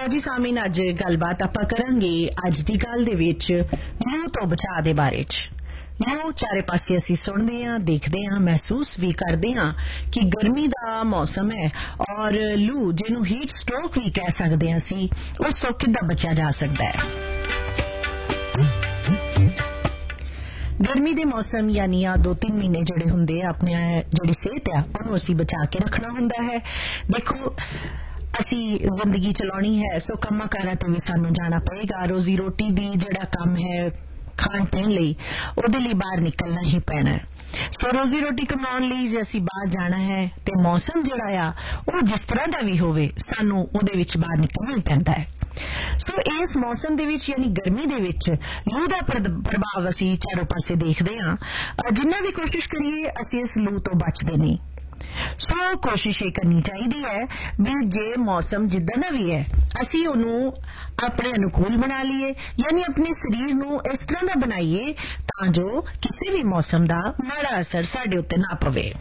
जी सामीन अज गलबात आपां करांगे अज दी गल दे विच लू तो बचाव दे बारे च। लू चारे पासे असीं सुणदे हां, देखदे हां, महसूस भी करदे हां कि गर्मी दा मौसम है और लू जिहनूं हीट स्ट्रोक भी कह सकदे हां असीं उस तो किद्दां बचिया जा सकदा है। गर्मी दे मौसम यानी 2-3 महीने जिहड़े हुंदे अपने जिहड़ी सेहत है उहनूं असीं बचा के रखना हुंदा है। देखो असी जिंदगी चलानी है सो कम्मा कारां ते भी सानू जाना पएगा, रोजी रोटी दी जिहड़ा काम है खाण पीण लई ओहदे लई बाहर निकलना ही पैना है। सो रोजी रोटी कमाउण लई जे असी बाहर जाना है ते मौसम जिहड़ा आ ओह जिस तरह दा भी होवे सानू ओहदे विच बाहर निकलना ही पैंदा है। सो इस मौसम दे विच यानी गर्मी दे विच लू दा प्रभाव असी चारों पासे देखदे हां। जिन्ना भी कोशिश करिए असी इस लू तो बचदे नहीं। सो कोशिश ये करनी चाहिए है भी जे मौसम जिद्दां दा भी है असी उन्होंने अपने अनुकूल बना लीए यानी अपने शरीर नूं इस तरह दा बनाइए तां जो किसी भी मौसम दा माड़ा असर साडे उत्ते ना पवे।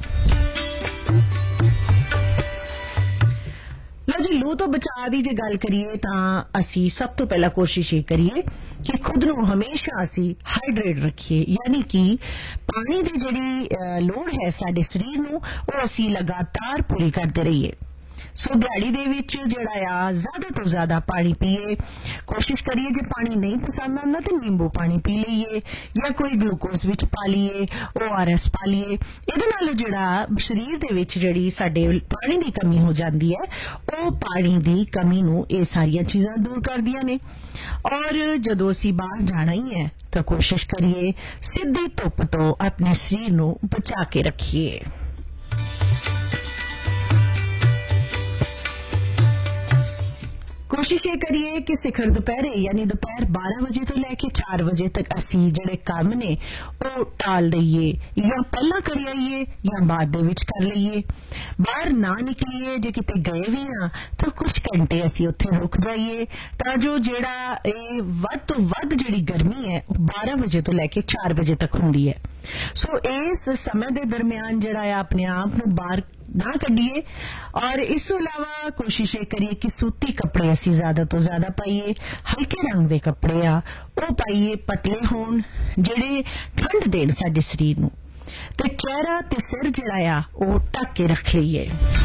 लो जी लू तो बचाव की जे गल करिए तां असी सब तो पहला कोशिश ये करिए कि खुद नूं हमेशा असी हाइड्रेट रखिए यानी कि पानी की जिहड़ी लोड़ है साडे शरीर नूं ओह असी लगातार पूरी करते रहिए। सो दिहाड़ी दे विच जिहड़ा आ ज्यादा तो ज्यादा पानी पीए। कोशिश करिए जे पानी नहीं पसंद आंदा तो नींबू पानी पी लीए या कोई ग्लूकोज विच पा लीए, ORS पा लीए। इहदे नाल जिहड़ा शरीर दे विच जिहड़ी साडे पानी की कमी हो जाती है ओह पानी की कमी नूं ये सारियां चीजां दूर करदियां ने। और जदों असीं बाहर जाना ही है तो कोशिश करिए सीधी धुप तो अपने शरीर नूं बचा के रखिए। कोशिश ये करिए कि सिखर दोपहरे यानी दोपहर 12 बजे तो लैके 4 बजे तक असी जिहड़े काम ने वो टाल दईए या पहला कर आइए या बाद दे विच कर लईए। बाहर ना निकलीए जे किते गए भी हां तो कुछ घंटे असी उत्थे रुक जाइए तां जो जिहड़ा ये वध तो वध जिहड़ी गर्मी है 12 बजे तो लैके 4 बजे तक हुंदी है। सो इस समय दे दरमियान जिहड़ा अपने आप नूं बाहर ना कढ़िए। और इस अलावा कोशिश ये करिए कि सूती कपड़े असी ज्यादा तो ज्यादा पाइए, हल्के रंग दे कपड़े आ वो पाइए, पतले होण जिहड़े ठंड देण साडे शरीर नूं ते चेहरा ते सिर जिहड़ा आ वो ढक के रख लईए।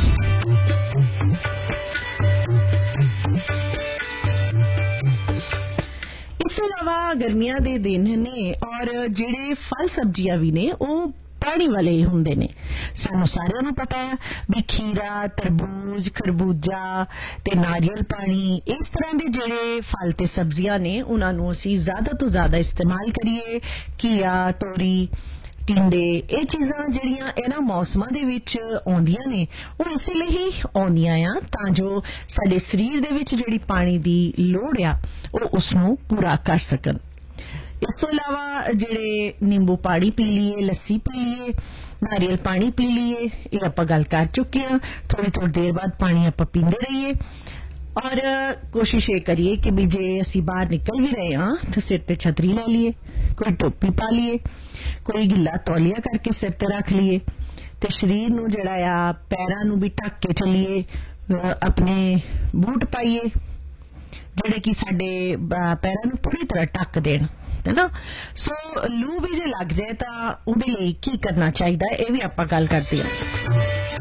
इस अलावा गर्मियां दे दिन ने और जिहड़े फल सब्जियां भी ने वो पानी वाले ही हुंदे ने। सानू सारिਆਂ ਨੂੰ पता है भी खीरा, तरबूज, खरबूजा ते नारियल पानी इस तरह के जिहड़े फल ते सब्जियां ने उन्हां नूं असीं ज्यादा तो ज्यादा इस्तेमाल करिए। घिया, तोरी, टिंडे ये चीज़ां जिहड़ियां इन्हां मौसमां दे विच आउंदियां ने वो इसलिए ही आउंदियां आ तां जो साडे शरीर दे विच जिहड़ी पानी दी लोड़ आ वो उसनूं पूरा कर सकन। इस तो अलावा जिहड़े नींबू पानी पी लीए, लस्सी पी लीए, नारियल पानी पी लीए, ये आपां गल कर चुके हैं। थोड़ी थोड़ी देर बाद पानी आपां पींदे रहिए और कोशिश ये करिए कि भी जे असी बाहर निकल भी रहे हां तो सिर ते छतरी ला लीए, कोई टोपी पा लीए, कोई गिला तौलिया करके सिर ते रख लीए ते शरीर नूं जिहड़ा आ पैरां नूं भी ढक के चलिए। अपने बूट पाइए जिहड़े कि साडे पैरां नूं पूरी तरह ढक देण है ना। सो लू भी जे लग जाए तो उहदे लई की करना चाहिए ये भी आपां गल करदे हां।